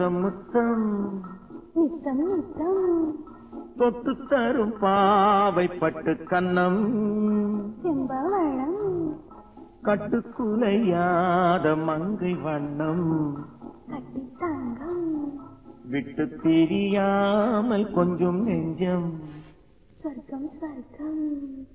முத்தம் நித்தம் நித்தம் தொட்டு தரும் பாவை பட்டு கன்னம் செம்பவளம் கட்டுக்குலையாத மங்கை வண்ணம் கட்டி தங்கம் விட்டு தெரியாமல் கொஞ்சம் நெஞ்சம் சொர்க்கம் சொர்க்கம்